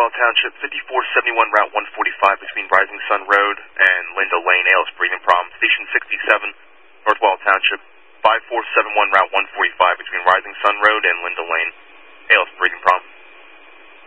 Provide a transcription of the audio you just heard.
Northwell Township, 5471 Route 145 between Rising Sun Road and Linda Lane, ALS breathing problem. Station 67, Northwell Township, 5471 Route 145 between Rising Sun Road and Linda